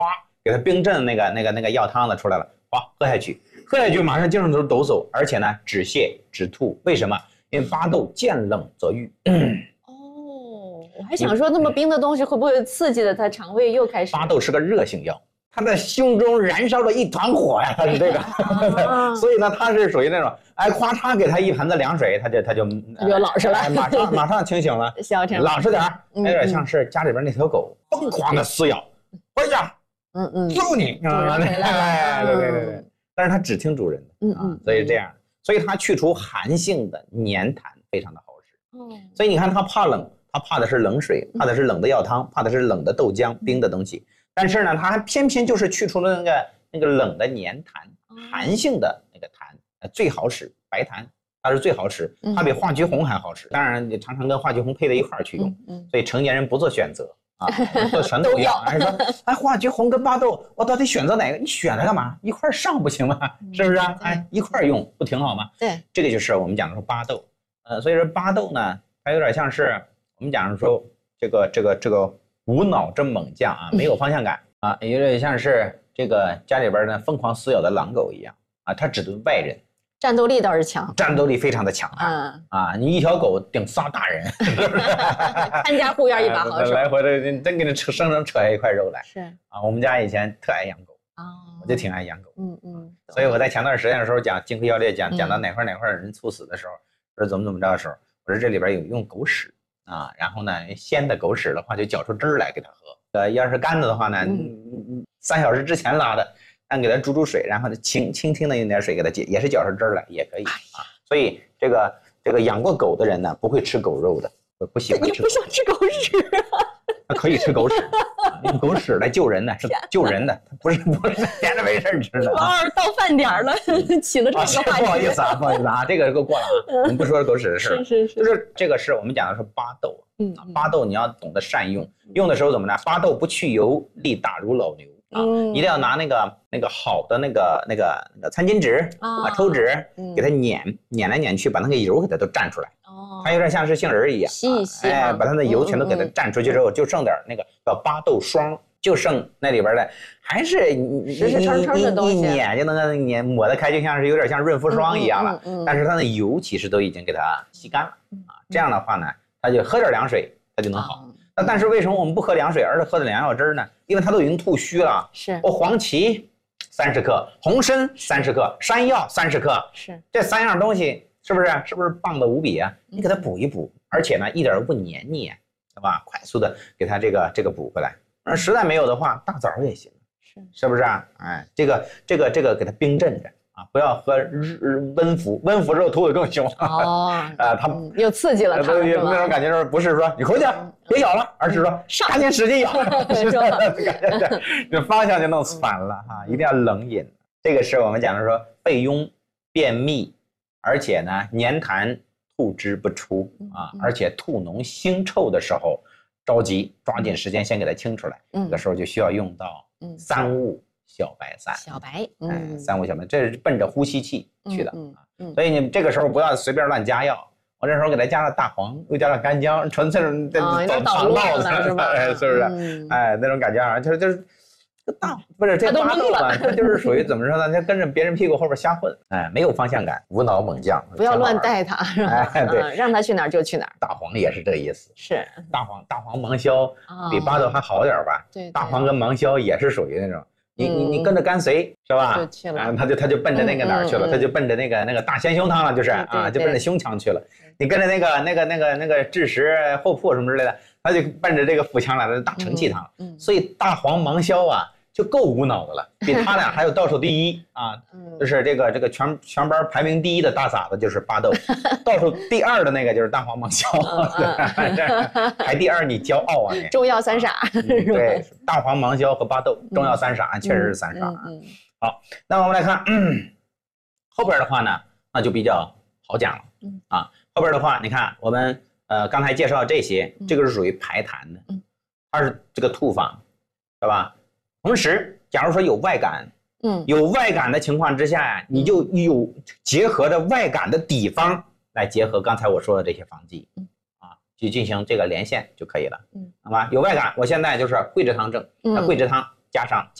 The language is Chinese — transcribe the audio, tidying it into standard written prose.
给他冰镇那个药汤子出来了，喝下去马上精神头抖擞，而且呢止泻止吐。为什么？因为巴豆见冷则愈。 我还想说，那么冰的东西会不会刺激的他肠胃又开始？ 巴豆是个热性药，他在胸中燃烧了一团火呀，他是这个，所以呢，他是属于那种，咵嚓给他一盆子凉水，他就老实了， 马上清醒了， 消停， 老实点有点像是家里边那条狗疯狂的撕咬，回家，揍你，对，但是他只听主人的，所以这样，所以他去除寒性的黏痰非常的好使，所以你看他怕冷。他怕的是冷水，怕的是冷的药汤，怕的是冷的豆浆、冰的东西。但是呢，他还偏偏就是去除了那个冷的黏痰，寒性的那个痰，最好使白痰，它是最好使，它比化橘红还好使。当然，你常常跟化橘红配在一块儿去用。所以成年人不做选择啊，做全都要。还说，化橘红跟巴豆，我到底选择哪个？你选它干嘛？一块上不行吗？是不是啊？一块用不挺好吗？ 对， 这个就是我们讲的说巴豆。所以说巴豆呢，它有点像是。我们讲说这个无脑之猛将啊，没有方向感啊，有点像是这个家里边呢疯狂撕咬的狼狗一样啊，它只对外人， 战斗力倒是强， 战斗力非常的强啊，你一条狗顶仨大人， 看家护院一把好手， 来回的真给你生生扯下一块肉来。 是啊，我们家以前特爱养狗我就挺爱养狗，所以我在前段时间的时候讲金匮要略讲到哪块人猝死的时候，说怎么着的时候，我说这里边有用狗屎。然后呢，鲜的狗屎的话就搅出汁儿来给它喝。要是干的话呢，3小时之前拉的，让给它煮水，然后轻的用点水给它解，也是搅出汁儿来，也可以所以这个养过狗的人呢，不会吃狗肉的，不喜欢吃。 你不想吃狗屎可以吃狗屎，用狗屎来救人呢，是救人的，不是闲着没事吃的。 到饭点了，起了这个话题。 不好意思啊，这个过了我们不说狗屎的事。 是， 就是这个是我们讲的是巴豆，巴豆你要懂得善用，用的时候怎么呢？巴豆不去油，力大如老牛一定要拿那个好的那个餐巾纸抽纸给它碾来碾去，把那个油给它都蘸出来。它有点像是杏仁一样， 吸一吸， 把它的油全都给它蘸出去之后，就剩点那个叫巴豆霜，就剩那里边的，还是实诚的东西， 一碾就能碾抹得开，就像是有点像润肤霜一样了。但是它的油其实都已经给它吸干了这样的话呢，它就喝点凉水，它就能好。但是为什么我们不喝凉水，而是喝的凉药汁呢？因为它都已经吐虚了。 是， 黄芪30克，红参30克，山药30克， 是这3样东西。是不是棒的无比啊？你给它补一补，而且呢一点都不黏腻，对吧？快速的给它这个补回来。实在没有的话，大枣也行，是不是啊？这个给它冰镇着不要喝温服之后吐的更凶它又刺激了它， 那种感觉就是不是说你回去别咬了，而是说赶紧使劲咬，这方向就弄反了一定要冷饮。这个是我们讲的说肺痈、便秘。而且呢，黏痰吐之不出而且吐脓腥臭的时候，着急抓紧时间先给它清出来。这个时候就需要用到3物小白散。 小白 ，3物小白，这是奔着呼吸器去的所以你这个时候不要随便乱加药。我这时候给它加了大黄，又加了干姜，纯粹是走肠道的，是吧？是不是？那种感觉就是不是这巴豆吧？它就是属于怎么说呢？它跟着别人屁股后边瞎混，没有方向感，无脑猛将， 不要乱带它，是吧？ 对， 让它去哪儿就去哪儿。 大黄也是这个意思， 是大黄芒硝比巴豆还好点吧？ 对， 大黄跟芒硝也是属于那种，你跟着跟随是吧？ 就去了， 他就奔着那个哪儿去了？他就奔着那个大鲜胸汤了，就是就奔着胸腔去了。你跟着那个枳实、厚朴什么之类的，他就奔着这个腹腔来了，大承气汤。所以大黄芒硝就够无脑的了，比他俩还有倒数第一就是这个全班排名第1的大傻子就是巴豆，倒数第2的那个就是大黄芒硝，排第2你骄傲啊你！ 中药3傻， 对，大黄芒硝和巴豆，中药3傻，确实是3傻好，那我们来看后边的话呢，那就比较好讲了后边的话，你看我们刚才介绍这些，这个是属于排痰的，它是这个吐法，对吧？同时，假如说有外感，有外感的情况之下呀，你就有结合着外感的地方来结合刚才我说的这些方剂，去进行这个连线就可以了，好吧？有外感，我现在就是桂枝汤症，桂枝汤加上